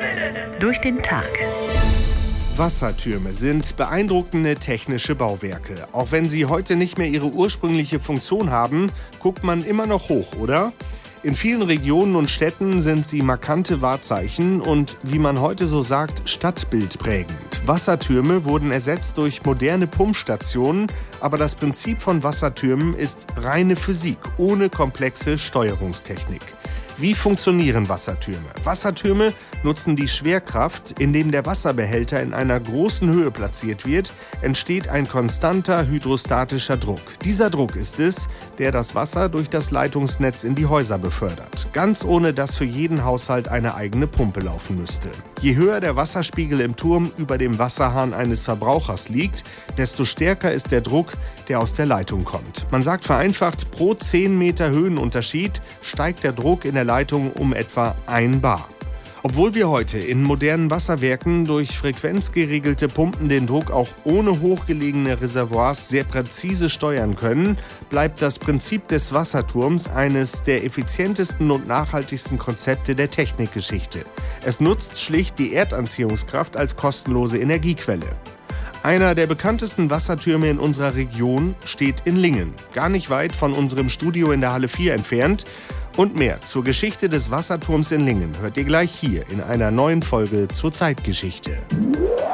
Durch den Tag. Wassertürme sind beeindruckende technische Bauwerke. Auch wenn sie heute nicht mehr ihre ursprüngliche Funktion haben, guckt man immer noch hoch, oder? In vielen Regionen und Städten sind sie markante Wahrzeichen und, wie man heute so sagt, stadtbildprägend. Wassertürme wurden ersetzt durch moderne Pumpstationen, aber das Prinzip von Wassertürmen ist reine Physik, ohne komplexe Steuerungstechnik. Wie funktionieren Wassertürme? Wassertürme nutzen die Schwerkraft. Indem der Wasserbehälter in einer großen Höhe platziert wird, entsteht ein konstanter hydrostatischer Druck. Dieser Druck ist es, der das Wasser durch das Leitungsnetz in die Häuser befördert. Ganz ohne, dass für jeden Haushalt eine eigene Pumpe laufen müsste. Je höher der Wasserspiegel im Turm über dem Wasserhahn eines Verbrauchers liegt, desto stärker ist der Druck, der aus der Leitung kommt. Man sagt vereinfacht, pro 10 Meter Höhenunterschied steigt der Druck in der Leitung um etwa 1 bar. Obwohl wir heute in modernen Wasserwerken durch frequenzgeregelte Pumpen den Druck auch ohne hochgelegene Reservoirs sehr präzise steuern können, bleibt das Prinzip des Wasserturms eines der effizientesten und nachhaltigsten Konzepte der Technikgeschichte. Es nutzt schlicht die Erdanziehungskraft als kostenlose Energiequelle. Einer der bekanntesten Wassertürme in unserer Region steht in Lingen, gar nicht weit von unserem Studio in der Halle 4 entfernt. Und mehr zur Geschichte des Wasserturms in Lingen hört ihr gleich hier in einer neuen Folge zur Zeitgeschichte.